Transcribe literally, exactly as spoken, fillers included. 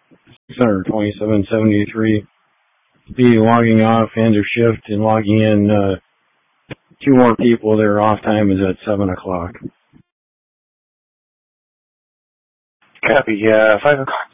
six hundred twenty-seven seventy-three. Be logging off end of shift and logging in uh, two more people. Their off time is at seven o'clock. Copy. Uh, five o'clock